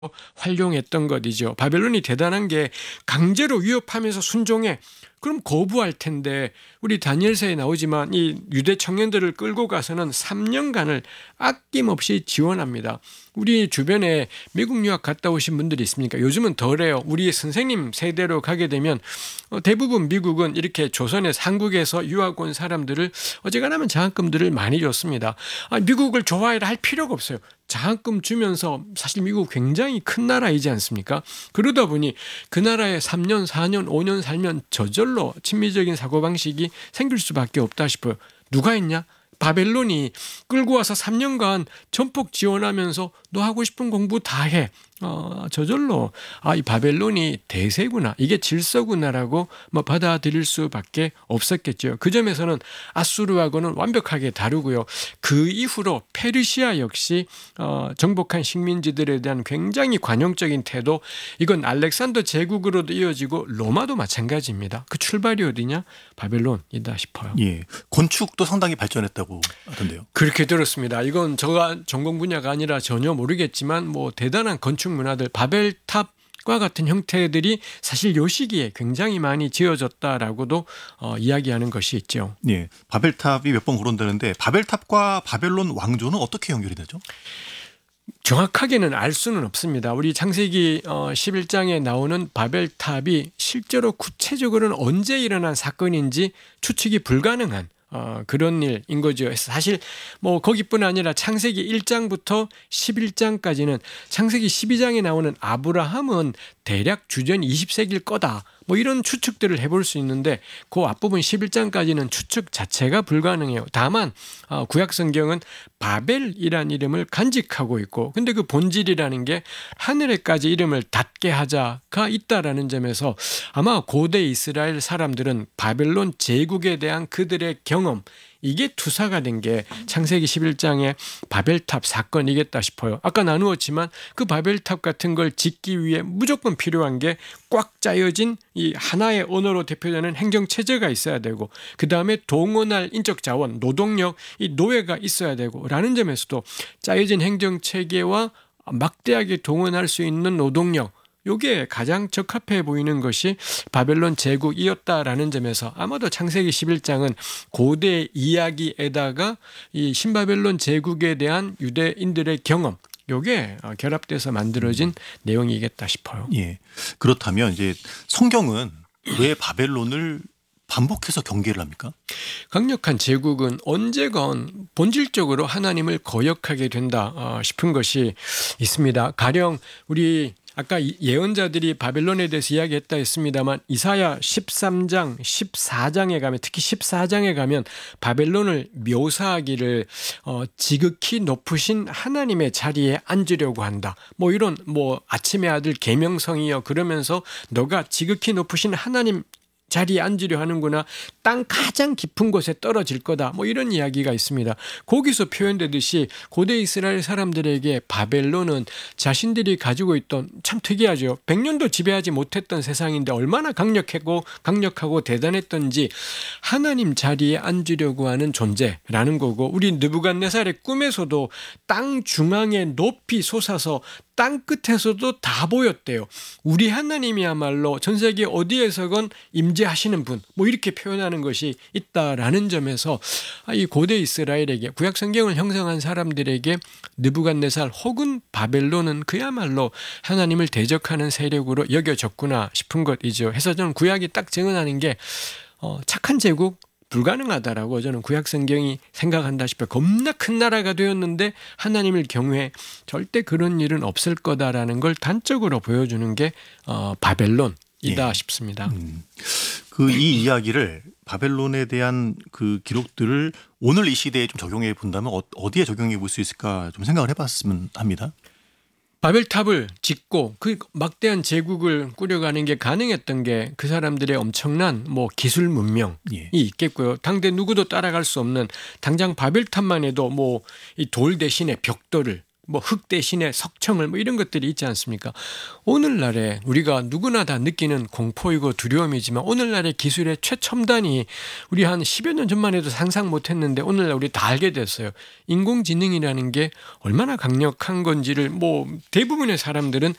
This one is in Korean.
활용했던 것이죠. 바벨론이 대단한 게 강제로 위협하면서 순종해. 그럼 거부할 텐데 우리 다니엘서에 나오지만 이 유대 청년들을 끌고 가서는 3년간을 아낌없이 지원합니다. 우리 주변에 미국 유학 갔다 오신 분들이 있습니까? 요즘은 덜해요. 우리 선생님 세대로 가게 되면 대부분 미국은 이렇게 조선에서 한국에서 유학 온 사람들을 어지간하면 장학금들을 많이 줬습니다. 미국을 좋아해라 할 필요가 없어요. 장학금 주면서 사실 미국 굉장히 큰 나라이지 않습니까? 그러다 보니 그 나라에 3년, 4년, 5년 살면 저절로 친미적인 사고방식이 생길 수밖에 없다 싶어요. 누가 했냐? 바벨론이 끌고 와서 3년간 전폭 지원하면서 너 하고 싶은 공부 다 해. 저절로 이 바벨론이 대세구나, 이게 질서구나라고 받아들일 수밖에 없었겠죠. 그 점에서는 아수르하고는 완벽하게 다르고요. 그 이후로 페르시아 역시 정복한 식민지들에 대한 굉장히 관용적인 태도, 이건 알렉산더 제국으로도 이어지고 로마도 마찬가지입니다. 그 출발이 어디냐? 바벨론이다 싶어요. 예, 건축도 상당히 발전했다고 하던데요. 그렇게 들었습니다. 이건 제가 전공 분야가 아니라 전혀 모르겠지만 대단한 건축 문화들, 바벨탑과 같은 형태들이 사실 요 시기에 굉장히 많이 지어졌다라고도 이야기하는 것이 있죠. 예, 바벨탑이 몇 번 거론되는데 바벨탑과 바벨론 왕조는 어떻게 연결이 되죠? 정확하게는 알 수는 없습니다. 우리 창세기 11장에 나오는 바벨탑이 실제로 구체적으로는 언제 일어난 사건인지 추측이 불가능한 그런 일인 거죠. 사실 거기뿐 아니라 창세기 1장부터 11장까지는, 창세기 12장에 나오는 아브라함은 대략 주전 20세기일 거다, 이런 추측들을 해볼 수 있는데 그 앞부분 11장까지는 추측 자체가 불가능해요. 다만 구약 성경은 바벨이라는 이름을 간직하고 있고, 근데 그 본질이라는 게 하늘에까지 이름을 닿게 하자가 있다라는 점에서 아마 고대 이스라엘 사람들은 바벨론 제국에 대한 그들의 경험, 이게 투사가 된 게 창세기 11장의 바벨탑 사건이겠다 싶어요. 아까 나누었지만 그 바벨탑 같은 걸 짓기 위해 무조건 필요한 게 꽉 짜여진 이 하나의 언어로 대표되는 행정체제가 있어야 되고, 그 다음에 동원할 인적 자원, 노동력, 이 노예가 있어야 되고 라는 점에서도 짜여진 행정체계와 막대하게 동원할 수 있는 노동력, 이게 가장 적합해 보이는 것이 바벨론 제국이었다라는 점에서 아마도 창세기 11장은 고대 이야기에다가 이 신바벨론 제국에 대한 유대인들의 경험, 이게 결합돼서 만들어진 내용이겠다 싶어요. 예, 그렇다면 이제 성경은 왜 바벨론을 반복해서 경계를 합니까? 강력한 제국은 언제건 본질적으로 하나님을 거역하게 된다 싶은 것이 있습니다. 가령 우리 아까 예언자들이 바벨론에 대해서 이야기했다 했습니다만 이사야 13장, 14장에 가면, 특히 14장에 가면 바벨론을 묘사하기를 지극히 높으신 하나님의 자리에 앉으려고 한다. 이런 아침의 아들 계명성이여, 그러면서 너가 지극히 높으신 하나님 자리에 앉으려 하는구나, 땅 가장 깊은 곳에 떨어질 거다, 이런 이야기가 있습니다. 거기서 표현되듯이 고대 이스라엘 사람들에게 바벨론은 자신들이 가지고 있던, 참 특이하죠, 100년도 지배하지 못했던 세상인데 얼마나 강력하고 대단했던지 하나님 자리에 앉으려고 하는 존재라는 거고, 우리 느부갓네살의 꿈에서도 땅 중앙에 높이 솟아서 땅 끝에서도 다 보였대요. 우리 하나님이야말로 전 세계 어디에서건 임재하시는 분, 이렇게 표현하는 것이 있다라는 점에서 이 고대 이스라엘에게, 구약 성경을 형성한 사람들에게 느부갓네살 혹은 바벨론은 그야말로 하나님을 대적하는 세력으로 여겨졌구나 싶은 것이죠. 해서 저는 구약이 딱 증언하는 게 착한 제국 불가능하다라고 저는 구약 성경이 생각한다 싶어요. 겁나 큰 나라가 되었는데 하나님을 경외해, 절대 그런 일은 없을 거다라는 걸 단적으로 보여주는 게 바벨론이다 싶습니다. 이 이야기를, 바벨론에 대한 그 기록들을 오늘 이 시대에 좀 적용해 본다면 어디에 적용해 볼 수 있을까 좀 생각을 해봤으면 합니다. 바벨탑을 짓고 그 막대한 제국을 꾸려가는 게 가능했던 게 그 사람들의 엄청난 기술 문명이 있겠고요. 당대 누구도 따라갈 수 없는, 당장 바벨탑만 해도 이 돌 대신에 벽돌을 뭐 흙 대신에 석청을 뭐 이런 것들이 있지 않습니까? 오늘날에 우리가 누구나 다 느끼는 공포이고 두려움이지만 오늘날의 기술의 최첨단이 우리 한 10여 년 전만 해도 상상 못했는데 오늘날 우리 다 알게 됐어요. 인공지능이라는 게 얼마나 강력한 건지를 뭐 대부분의 사람들은